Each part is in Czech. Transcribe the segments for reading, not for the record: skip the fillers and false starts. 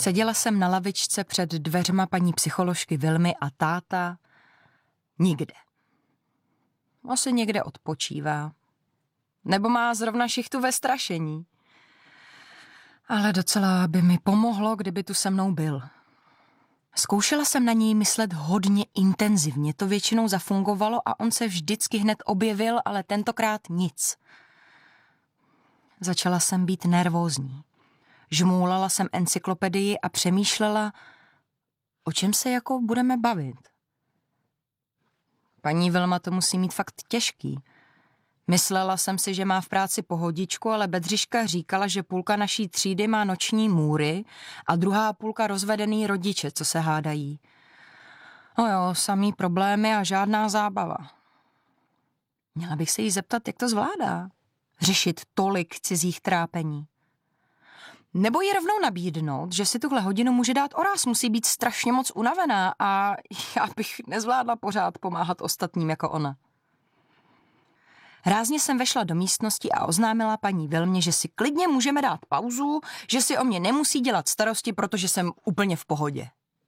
Seděla jsem na lavičce před dveřma paní psycholožky Vilmy a táta nikde. Asi někde odpočívá. Nebo má zrovna šichtu ve strašení. Ale docela by mi pomohlo, kdyby tu se mnou byl. Zkoušela jsem na něj myslet hodně intenzivně, to většinou zafungovalo a on se vždycky hned objevil, ale tentokrát nic. Začala jsem být nervózní. Žmoulala jsem encyklopedii a přemýšlela, o čem se jako budeme bavit. Paní Vilma to musí mít fakt těžký. Myslela jsem si, že má v práci pohodičku, ale Bedřiška říkala, že půlka naší třídy má noční můry a druhá půlka rozvedený rodiče, co se hádají. No jo, samý problémy a žádná zábava. Měla bych se jí zeptat, jak to zvládá. Řešit tolik cizích trápení. Nebo jí rovnou nabídnout, že si tuhle hodinu může dát oraz, musí být strašně moc unavená a já bych nezvládla pořád pomáhat ostatním jako ona. Rázně jsem vešla do místnosti a oznámila paní Vilmě, že si klidně můžeme dát pauzu, že si o mě nemusí dělat starosti, protože jsem úplně v pohodě.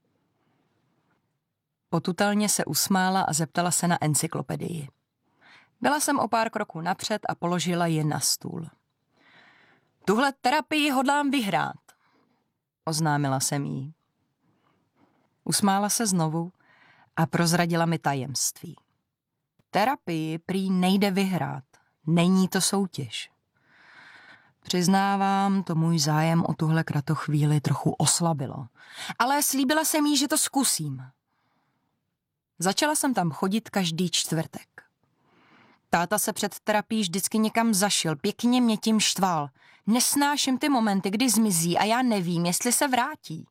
Potutelně se usmála a zeptala se na encyklopedii. Byla jsem o pár kroků napřed a položila ji na stůl. Tuhle terapii hodlám vyhrát, oznámila jsem jí. Usmála se znovu a prozradila mi tajemství. Terapii prý nejde vyhrát, není to soutěž. Přiznávám, to můj zájem o tuhle kratochvíli trochu oslabilo, ale slíbila jsem jí, že to zkusím. Začala jsem tam chodit každý čtvrtek. Táta se před terapií vždycky někam zašil, pěkně mě tím štval. Nesnáším ty momenty, kdy zmizí a já nevím, jestli se vrátí.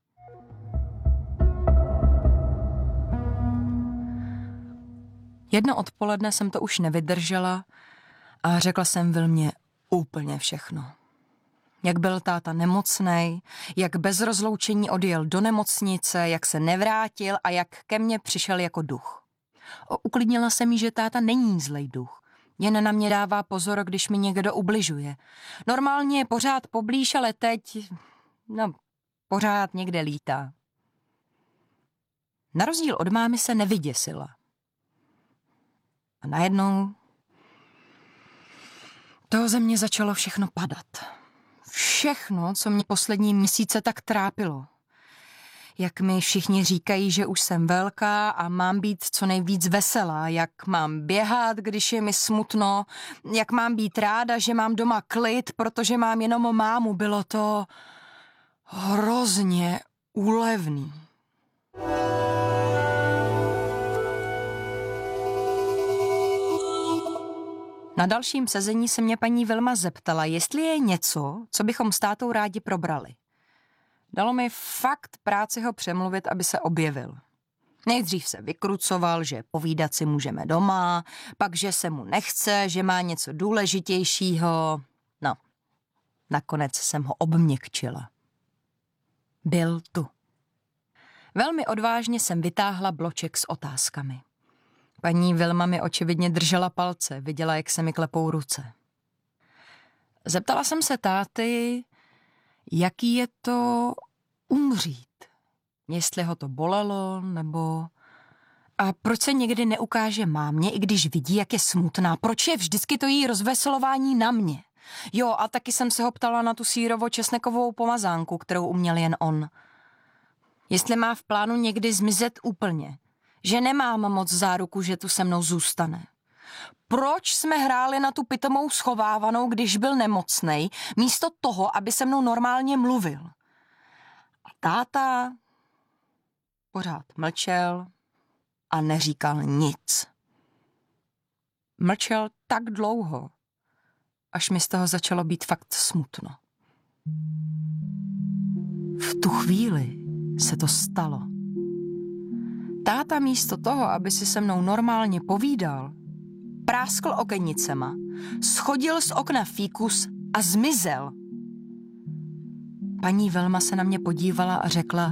Jedno odpoledne jsem to už nevydržela a řekla jsem Vilmě úplně všechno. Jak byl táta nemocnej, jak bez rozloučení odjel do nemocnice, jak se nevrátil a jak ke mně přišel jako duch. Uklidnila jsem jí, že táta není zlej duch. Jen na mě dává pozor, když mi někdo ubližuje. Normálně je pořád poblíž, ale teď, pořád někde lítá. Na rozdíl od mámy se nevyděsila. A najednou toho ze mě začalo všechno padat. Všechno, co mě poslední měsíce tak trápilo. Jak mi všichni říkají, že už jsem velká a mám být co nejvíc veselá, jak mám běhat, když je mi smutno, jak mám být ráda, že mám doma klid, protože mám jenom mámu. Bylo to hrozně úlevný. Na dalším sezení se mě paní Vilma zeptala, jestli je něco, co bychom s tátou rádi probrali. Dalo mi fakt práci ho přemluvit, aby se objevil. Nejdřív se vykrucoval, že povídat si můžeme doma, pak, že se mu nechce, že má něco důležitějšího. No, nakonec jsem ho obměkčila. Byl tu. Velmi odvážně jsem vytáhla bloček s otázkami. Paní Vilma mi očividně držela palce, viděla, jak se mi klepou ruce. Zeptala jsem se táty, jaký je to umřít. Jestli ho to bolelo, nebo... A proč se někdy neukáže mámě, i když vidí, jak je smutná? Proč je vždycky to její rozveselování na mě? Jo, a taky jsem se ho ptala na tu sýrovo-česnekovou pomazánku, kterou uměl jen on. Jestli má v plánu někdy zmizet úplně. Že nemám moc záruku, že tu se mnou zůstane. Proč jsme hráli na tu pitomou schovávanou, když byl nemocnej, místo toho, aby se mnou normálně mluvil? A táta pořád mlčel a neříkal nic. Mlčel tak dlouho, až mi z toho začalo být fakt smutno. V tu chvíli se to stalo. Táta místo toho, aby si se mnou normálně povídal, práskl okenicema, schodil z okna fíkus a zmizel. Paní Vilma se na mě podívala a řekla,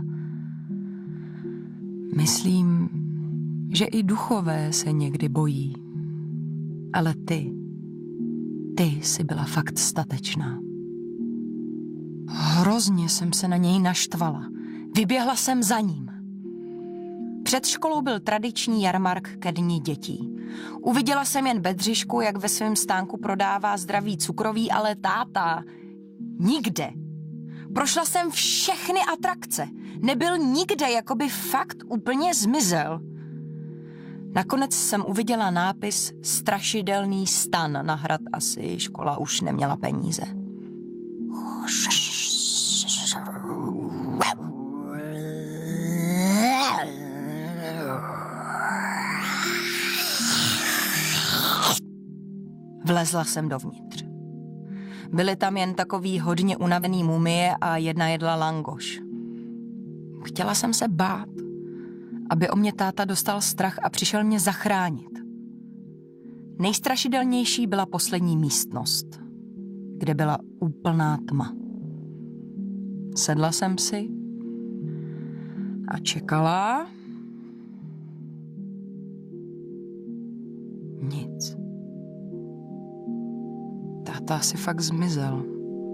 myslím, že i duchové se někdy bojí. Ale ty jsi byla fakt statečná. Hrozně jsem se na něj naštvala. Vyběhla jsem za ním. Před školou byl tradiční jarmark ke dni dětí. Uviděla jsem jen Bedřišku, jak ve svém stánku prodává zdravý cukroví, ale táta nikde. Prošla jsem všechny atrakce. Nebyl nikde, jako by fakt úplně zmizel. Nakonec jsem uviděla nápis Strašidelný stan na hrad asi. Škola už neměla peníze. Vlezla jsem dovnitř. Byly tam jen takový hodně unavený mumie a jedna jedla langoš. Chtěla jsem se bát, aby o mě táta dostal strach a přišel mě zachránit. Nejstrašidelnější byla poslední místnost, kde byla úplná tma. Sedla jsem si a čekala. Nic. Táta asi fakt zmizel.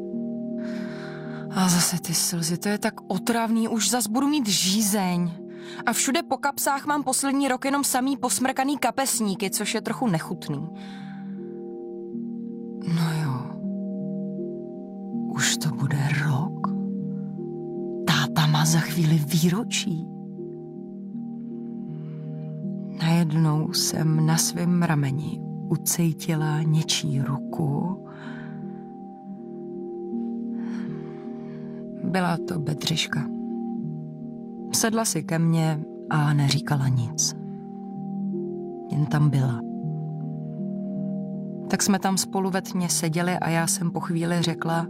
A zase ty slzy, to je tak otravný, už zas budu mít žízeň. A všude po kapsách mám poslední rok jenom samý posmrkaný kapesníky, což je trochu nechutný. No jo. Už to bude rok. Táta má za chvíli výročí. Najednou jsem na svém rameni ucítila něčí ruku. Byla to Bedřiška. Sedla si ke mně a neříkala nic. Jen tam byla. Tak jsme tam spolu ve tmě seděli a já jsem po chvíli řekla: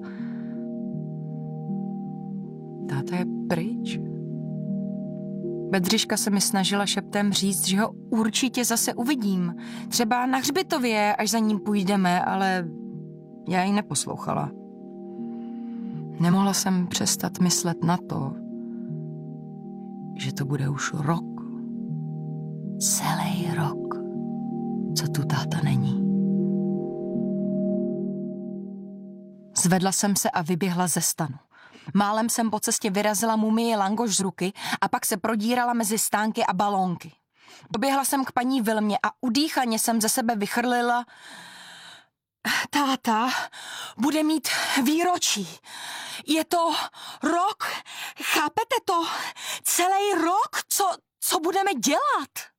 táta je pryč. Bedřiška se mi snažila šeptem říct, že ho určitě zase uvidím. Třeba na hřbitově, až za ním půjdeme, ale já ji neposlouchala. Nemohla jsem přestat myslet na to, že to bude už rok. Celý rok, co tu táta není. Zvedla jsem se a vyběhla ze stanu. Málem jsem po cestě vyrazila mumii langoš z ruky a pak se prodírala mezi stánky a balónky. Doběhla jsem k paní Vilmě a udýchaně jsem ze sebe vychrlila: táta bude mít výročí. Je to rok, chápete to? Celý rok, co budeme dělat?